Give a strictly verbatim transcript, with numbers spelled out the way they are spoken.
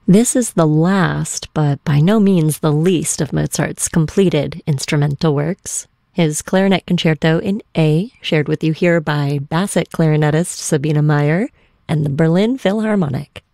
This is the last, but by no means the least, of Mozart's completed instrumental works. His Clarinet Concerto in A, shared with you here by Bassett clarinetist Sabine Meyer and the Berlin Philharmonic.